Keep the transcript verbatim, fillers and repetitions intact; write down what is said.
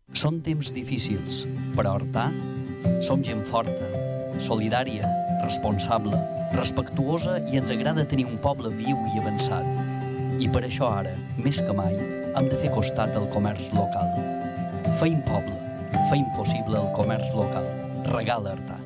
Són temps difícils, però a Artà som gent forta, solidària, responsable, respectuosa i ens agrada tenir un poble viu i avançat. I per això ara, més que mai, hem de fer costat del comerç local. Feim poble, feim possible el comerç local. Regala Artà.